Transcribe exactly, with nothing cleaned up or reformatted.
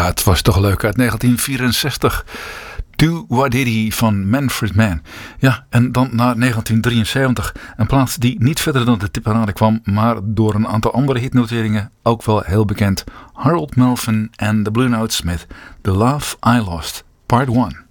het was toch leuk uit negentien vierenzestig. Do What Did He van Manfred Mann. Ja, en dan naar negentien drieënzeventig. Een plaats die niet verder dan de tipparade kwam, maar door een aantal andere hitnoteringen ook wel heel bekend. Harold Melvin en The Blue Notes met The Love I Lost, Part one.